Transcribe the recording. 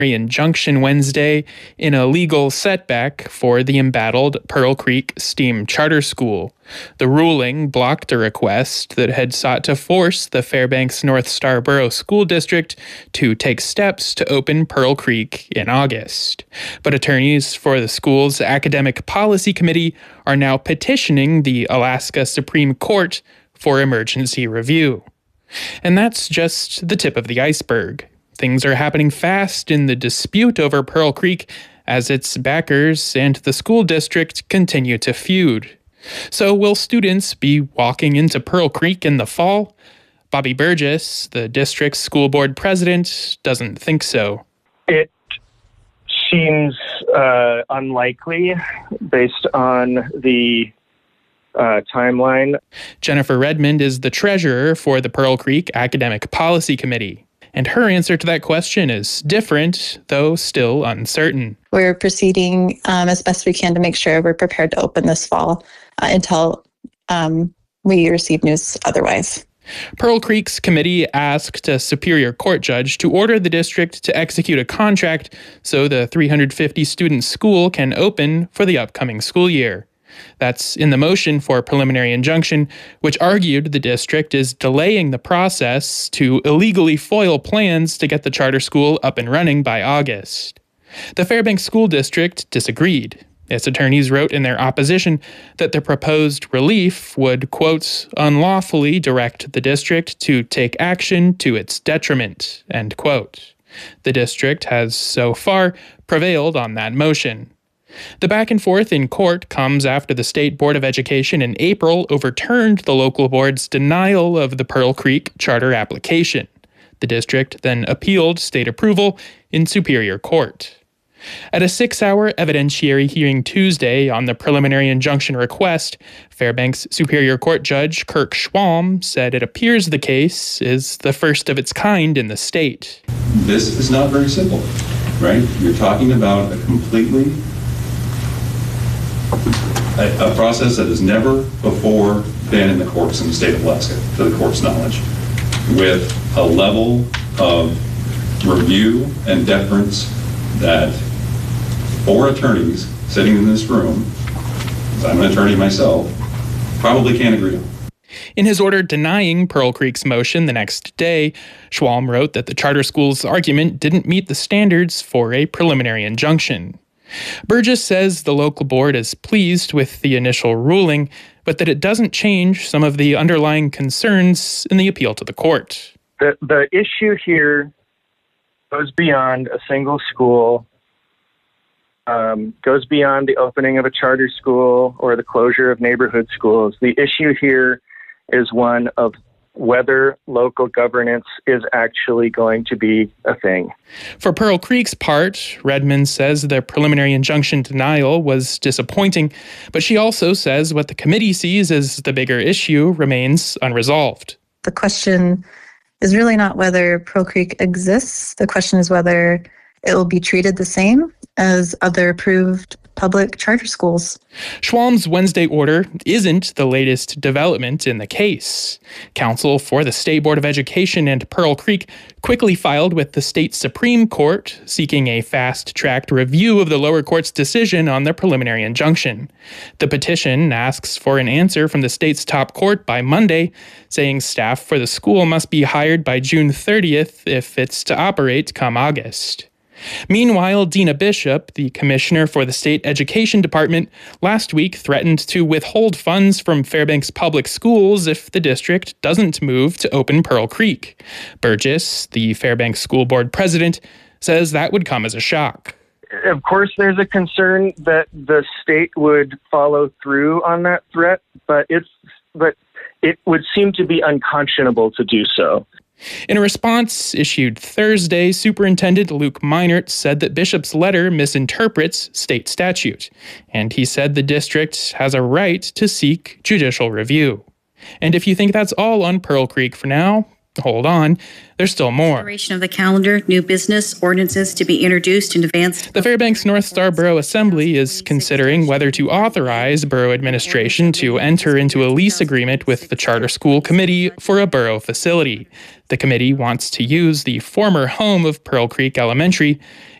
injunction Wednesday in a legal setback for the embattled Pearl Creek STEAM Charter School. The ruling blocked a request that had sought to force the Fairbanks North Star Borough School District to take steps to open Pearl Creek in August. But attorneys for the school's Academic Policy Committee are now petitioning the Alaska Supreme Court for emergency review. And that's just the tip of the iceberg. Things are happening fast in the dispute over Pearl Creek as its backers and the school district continue to feud. So will students be walking into Pearl Creek in the fall? Bobby Burgess, the district's school board president, doesn't think so. It seems unlikely based on the timeline. Jennifer Redmond is the treasurer for the Pearl Creek Academic Policy Committee. And her answer to that question is different, though still uncertain. We're proceeding as best we can to make sure we're prepared to open this fall until we receive news otherwise. Pearl Creek's committee asked a Superior Court judge to order the district to execute a contract so the 350-student school can open for the upcoming school year. That's in the motion for preliminary injunction, which argued the district is delaying the process to illegally foil plans to get the charter school up and running by August. The Fairbanks School District disagreed. Its attorneys wrote in their opposition that the proposed relief would, quote, unlawfully direct the district to take action to its detriment, end quote. The district has so far prevailed on that motion. The back and forth in court comes after the State Board of Education in April overturned the local board's denial of the Pearl Creek charter application. The district then appealed state approval in Superior Court. At a 6-hour evidentiary hearing Tuesday on the preliminary injunction request, Fairbanks Superior Court Judge Kirk Schwalm said it appears the case is the first of its kind in the state. This is not very simple, right? You're talking about a process that has never before been in the courts in the state of Alaska, to the court's knowledge, with a level of review and deference that 4 attorneys sitting in this room, as I'm an attorney myself, probably can't agree on. In his order denying Pearl Creek's motion the next day, Schwalm wrote that the charter school's argument didn't meet the standards for a preliminary injunction. Burgess says the local board is pleased with the initial ruling, but that it doesn't change some of the underlying concerns in the appeal to the court. The issue here goes beyond a single school, goes beyond the opening of a charter school or the closure of neighborhood schools. The issue here is one of whether local governance is actually going to be a thing. For Pearl Creek's part, Redmond says the preliminary injunction denial was disappointing, but she also says what the committee sees as the bigger issue remains unresolved. The question is really not whether Pearl Creek exists. The question is whether it will be treated the same as other approved public charter schools. Schwalm's Wednesday order isn't the latest development in the case. Counsel for the State Board of Education and Pearl Creek quickly filed with the state Supreme Court, seeking a fast-tracked review of the lower court's decision on the preliminary injunction. The petition asks for an answer from the state's top court by Monday, saying staff for the school must be hired by June 30th if it's to operate come August. Meanwhile, Dina Bishop, the commissioner for the state education department, last week threatened to withhold funds from Fairbanks Public Schools if the district doesn't move to open Pearl Creek. Burgess, the Fairbanks School Board president, says that would come as a shock. Of course, there's a concern that the state would follow through on that threat, but it would seem to be unconscionable to do so. In a response issued Thursday, Superintendent Luke Meinert said that Bishop's letter misinterprets state statute, and he said the district has a right to seek judicial review. And if you think that's all on Pearl Creek for now, Hold on, there's still more. Consideration of the calendar, new business, ordinances to be introduced in advance. The Fairbanks North Star Borough Assembly is considering whether to authorize borough administration to enter into a lease agreement with the Charter School Committee for a borough facility. The committee wants to use the former home of Pearl Creek Elementary